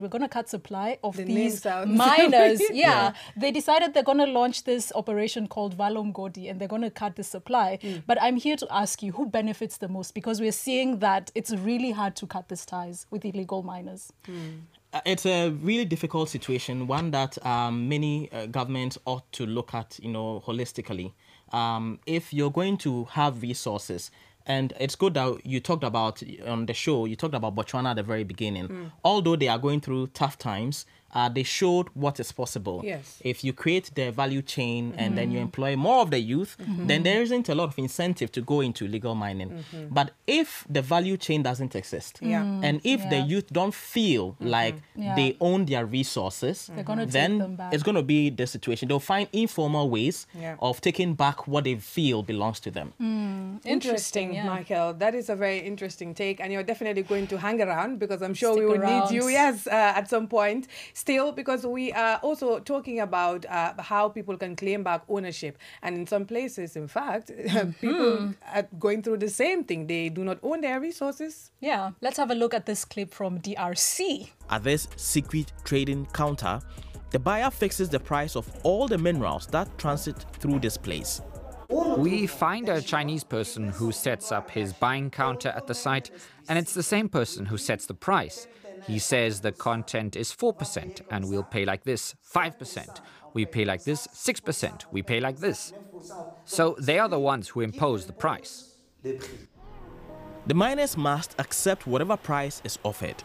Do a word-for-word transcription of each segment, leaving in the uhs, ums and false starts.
we're going to cut supply of the these miners. yeah. yeah. They decided they're going to launch this operation called Valomgodi, and they're going to cut the supply. Mm. But I'm here to ask you, who benefits the most? Because we're seeing that it's really hard to cut these ties with illegal miners. Mm. It's a really difficult situation, one that um, many uh, governments ought to look at, you know, holistically. Um, if you're going to have resources, and it's good that you talked about on the show, you talked about Botswana at the very beginning. Mm. Although they are going through tough times, uh, they showed what is possible. Yes. If you create the value chain and mm. then you employ more of the youth, mm-hmm. then there isn't a lot of incentive to go into illegal mining. Mm-hmm. But if the value chain doesn't exist, yeah. and if yeah. the youth don't feel mm-hmm. like yeah. they own their resources, mm-hmm. then it's going to be the situation. They'll find informal ways yeah. of taking back what they feel belongs to them. Mm. Interesting, interesting yeah. Michael. That is a very interesting take, and you're definitely going to hang around because I'm sure Stick we will around. need you, yes, uh, at some point. Still, because we are also talking about uh, how people can claim back ownership. And in some places, in fact, mm-hmm. people are going through the same thing. They do not own their resources. Yeah, let's have a look at this clip from D R C. At this secret trading counter, the buyer fixes the price of all the minerals that transit through this place. We find a Chinese person who sets up his buying counter at the site, and it's the same person who sets the price. He says the content is four percent, and we'll pay like this, five percent. We pay like this, six percent. We pay like this. So they are the ones who impose the price. The miners must accept whatever price is offered.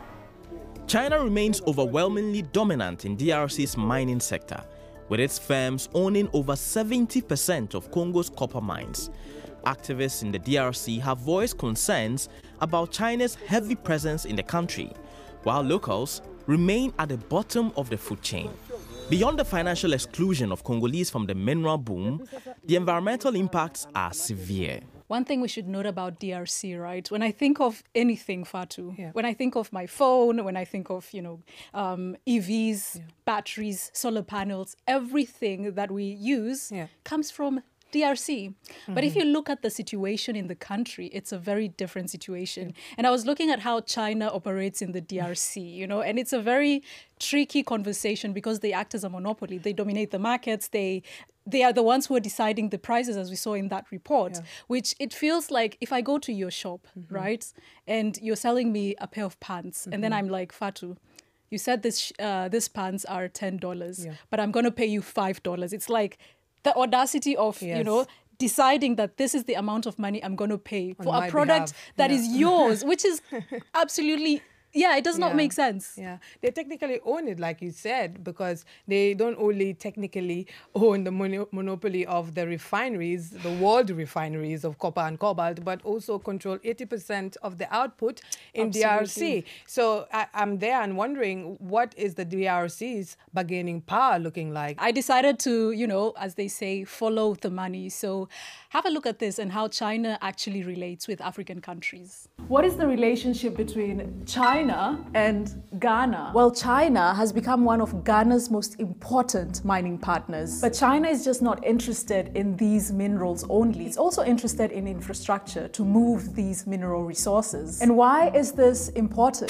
China remains overwhelmingly dominant in D R C's mining sector, with its firms owning over seventy percent of Congo's copper mines. Activists in the D R C have voiced concerns about China's heavy presence in the country, while locals remain at the bottom of the food chain. Beyond the financial exclusion of Congolese from the mineral boom, the environmental impacts are severe. One thing we should note about D R C, right? When I think of anything, Fatu, yeah. when I think of my phone, when I think of, you know, um, E Vs, yeah. batteries, solar panels, everything that we use yeah. comes from D R C. Mm-hmm. But if you look at the situation in the country, it's a very different situation. And I was looking at how China operates in the D R C, you know, and it's a very tricky conversation because they act as a monopoly. They dominate the markets. They they are the ones who are deciding the prices, as we saw in that report, yeah. which it feels like if I go to your shop, mm-hmm. right, and you're selling me a pair of pants, mm-hmm. and then I'm like, Fatu, you said this uh, these pants are ten dollars, yeah. but I'm going to pay you five dollars. It's like the audacity of, yes. you know, deciding that this is the amount of money I'm going to pay On for a product behalf. that yeah. is yours, which is absolutely... Yeah, it does not yeah. make sense. Yeah, they technically own it, like you said, because they don't only technically own the mono monopoly of the refineries, the world refineries of copper and cobalt, but also control eighty percent of the output in Absolutely. D R C. So I, I'm there and wondering, what is the D R C's bargaining power looking like? I decided to, you know, as they say, follow the money. So have a look at this and how China actually relates with African countries. What is the relationship between China and Ghana? Well, China has become one of Ghana's most important mining partners. But China is just not interested in these minerals only. It's also interested in infrastructure to move these mineral resources. And why is this important?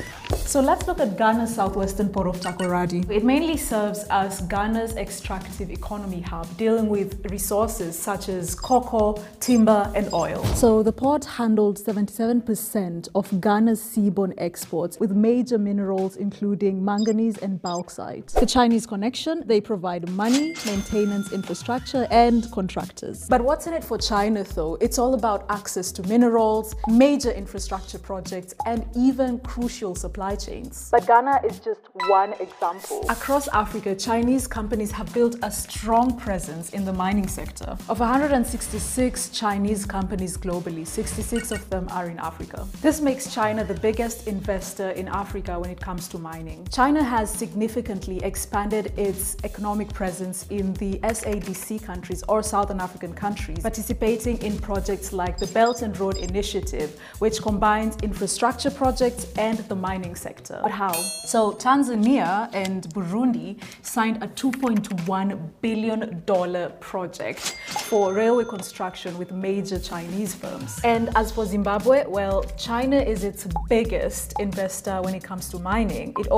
So let's look at Ghana's southwestern port of Takoradi. It mainly serves as Ghana's extractive economy hub, dealing with resources such as cocoa, timber, and oil. So the port handled seventy-seven percent of Ghana's seaborne exports, with major minerals including manganese and bauxite. The Chinese connection, they provide money, maintenance, infrastructure, and contractors. But what's in it for China though? It's all about access to minerals, major infrastructure projects, and even crucial supply chains. But Ghana is just one example. Across Africa, Chinese companies have built a strong presence in the mining sector. Of one hundred sixty-six Chinese companies globally, sixty-six of them are in Africa. This makes China the biggest investor in Africa when it comes to mining. China has significantly expanded its economic presence in the S A D C countries, or Southern African countries, participating in projects like the Belt and Road Initiative, which combines infrastructure projects and the mining sector. But how? So Tanzania and Burundi signed a two point one billion dollar project for railway construction with major Chinese firms. And as for Zimbabwe, well, China is its biggest investor when it comes to mining. It